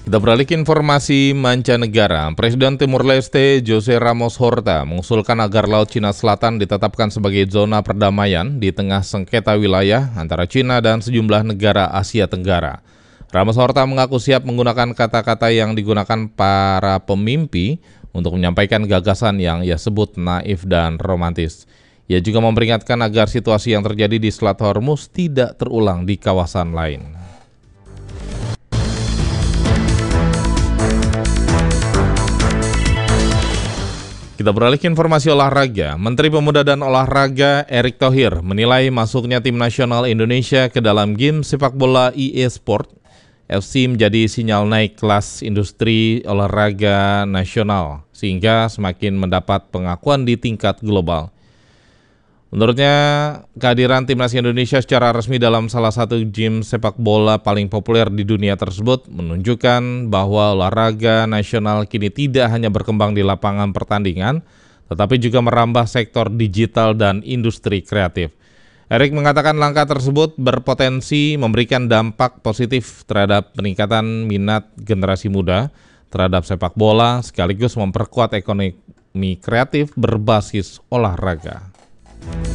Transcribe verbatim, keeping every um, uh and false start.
Kita beralih ke informasi mancanegara. Presiden Timur Leste Jose Ramos Horta mengusulkan agar Laut Cina Selatan ditetapkan sebagai zona perdamaian di tengah sengketa wilayah antara Cina dan sejumlah negara Asia Tenggara. Ramos Horta mengaku siap menggunakan kata-kata yang digunakan para pemimpi untuk menyampaikan gagasan yang ia sebut naif dan romantis. Ia juga memperingatkan agar situasi yang terjadi di Selat Hormuz tidak terulang di kawasan lain. Kita beralih ke informasi olahraga. Menteri Pemuda dan Olahraga Erick Thohir menilai masuknya tim nasional Indonesia ke dalam game sepak bola E A Sport F C menjadi sinyal naik kelas industri olahraga nasional sehingga semakin mendapat pengakuan di tingkat global. Menurutnya, kehadiran timnas Indonesia secara resmi dalam salah satu game sepak bola paling populer di dunia tersebut menunjukkan bahwa olahraga nasional kini tidak hanya berkembang di lapangan pertandingan, tetapi juga merambah sektor digital dan industri kreatif. Erick mengatakan langkah tersebut berpotensi memberikan dampak positif terhadap peningkatan minat generasi muda terhadap sepak bola, sekaligus memperkuat ekonomi kreatif berbasis olahraga.